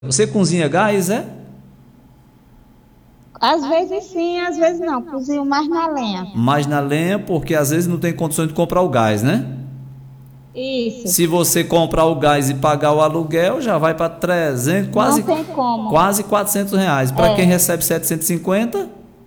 Você cozinha gás, é? Às vezes sim, às vezes não. Cozinho mais na lenha. Mais na lenha, porque às vezes não tem condições de comprar o gás, né? Isso. Se você comprar o gás e pagar o aluguel, já vai para 300, Não quase, tem como. quase R$ 400. Para quem É, recebe 750.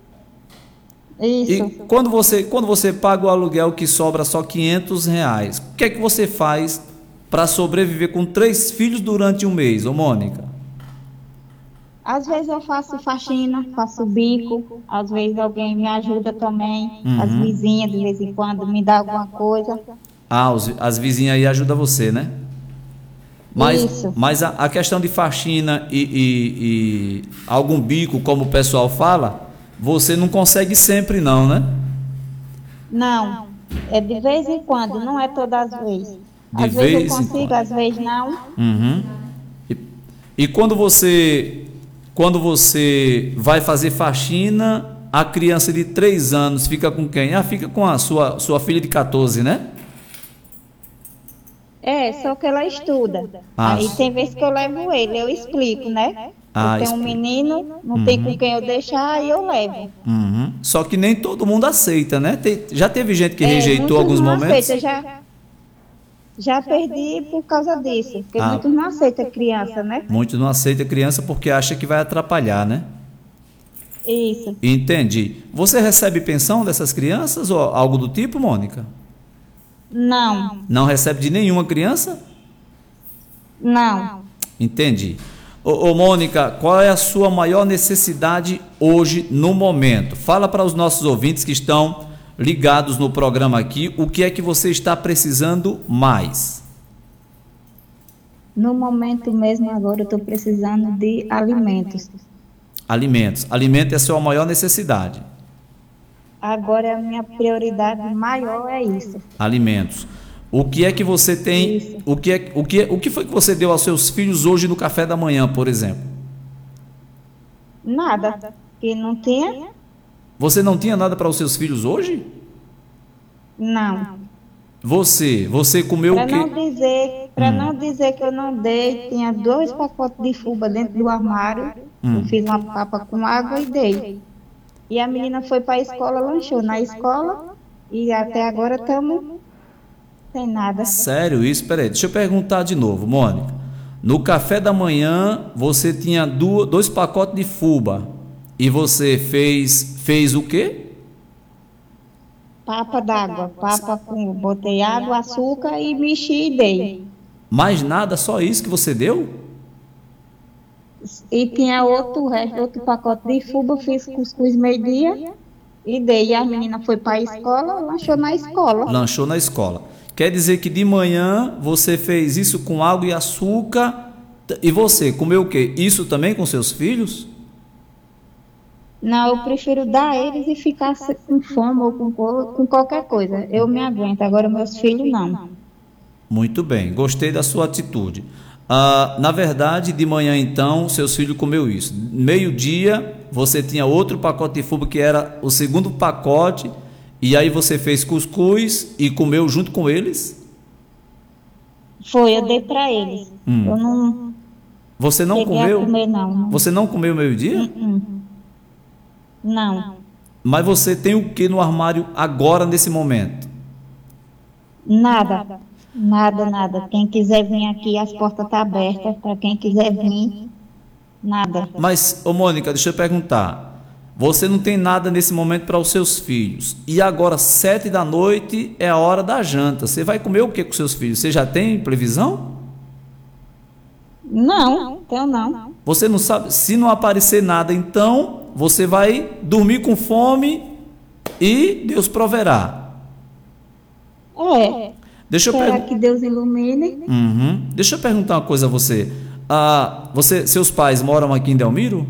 E isso. quando você paga o aluguel que sobra só R$ 500, o que é que você faz para sobreviver com 3 filhos durante um mês, ô Mônica? Às vezes eu faço faxina, faço bico. Às vezes alguém me ajuda também. As Uhum. vizinhas, de vez em quando, me dá alguma coisa. Ah, as vizinhas aí ajudam você, né? Mas, Isso. mas a questão de faxina e algum bico, como o pessoal fala, você não consegue sempre não, né? Não. É de vez em quando, não é todas as vezes. De Às vezes eu vez em consigo, quando. às vezes não. Uhum. E, e quando você vai fazer faxina, a criança de 3 anos fica com quem? Ah, fica com a sua filha de 14, né? É, só que ela estuda. Ah, Aí tem vezes que eu levo ele, eu explico, né? Eu tenho um explica. menino, não tem com Uhum. quem eu deixar, aí eu levo. Uhum. Só que nem todo mundo aceita, né? Já teve gente que É, rejeitou muitos alguns não momentos? aceitam, já perdi por causa disso, porque Ah, muitos não aceitam criança, né? muitos não aceitam criança porque acha que vai atrapalhar, né? Isso. Entendi. Você recebe pensão dessas crianças ou algo do tipo, Mônica? Não, Não recebe de nenhuma criança? não. Entendi. Ô, Mônica, qual é a sua maior necessidade hoje, no momento? Fala para os nossos ouvintes que estão ligados no programa aqui, o que é que você está precisando mais? No momento mesmo agora eu estou precisando de alimentos. Alimentos. Alimento é a sua maior necessidade. Agora a minha prioridade maior é isso. Alimentos. O que é que você tem? Isso. O que foi que você deu aos seus filhos hoje no café da manhã, por exemplo? Nada. Que não tinha? Você não tinha nada para os seus filhos hoje? Não. Você comeu o quê? Para não dizer que eu não dei, tinha 2 pacotes de fubá dentro do armário. Eu Hum. fiz uma papa com água e dei. E a menina foi para a escola, lanchou na escola e até agora estamos sem nada. Sério isso? Peraí, deixa eu perguntar de novo, Mônica. No café da manhã você tinha 2 pacotes de fubá e você fez o quê? Papa d'água, botei água, açúcar e mexi e dei. Mais nada, só isso que você deu? E tinha outro pacote de fubá, fiz cuscuz meio-dia e dei. E a menina foi para a escola, lanchou na escola. Lanchou na escola. Quer dizer que de manhã você fez isso com água e açúcar e você comeu o quê? Isso também com seus filhos? Não, eu prefiro dar a eles e ficar com fome ou com qualquer coisa. Eu me aguento, agora meus filhos não. Muito bem, gostei da sua atitude. Na verdade, de manhã então, seus filhos comeu isso. Meio-dia, você tinha outro pacote de fubá que era o segundo pacote, e aí você fez cuscuz e comeu junto com eles? Foi, eu dei para eles. Eu Hum. não Você não cheguei a comeu? comer, não. Você não comeu meio-dia? Não, Mas você tem o que no armário agora, nesse momento? nada. Nada, nada. Quem quiser vir aqui, as portas estão abertas. Para quem quiser vir, nada. Mas, ô Mônica, deixa eu perguntar. Você não tem nada nesse momento para os seus filhos. E agora, 7 da noite, é a hora da janta. Você vai comer o que com seus filhos? Você já tem previsão? Não, tenho não. Você não sabe. Se não aparecer nada, então você vai dormir com fome e Deus proverá. É, Deixa eu esperar perguntar. que Deus ilumine. Uhum. Deixa eu perguntar uma coisa a você. Seus pais moram aqui em Delmiro?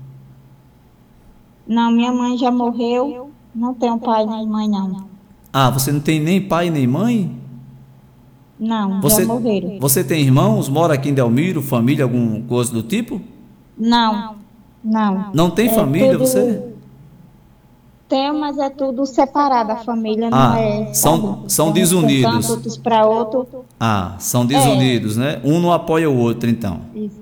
Não, minha mãe já morreu. Não tenho pai nem mãe, não. Você não tem nem pai nem mãe? Não, já Você, morreram. você tem irmãos? Mora aqui em Delmiro? Família, alguma coisa do tipo? Não, não. Não tem É família, tudo. você? Tenho, mas é tudo separado. A família não é, sabe? São Uns para um canto, desunidos. outros para outro. São É, desunidos, né? Um não apoia o outro, então. isso.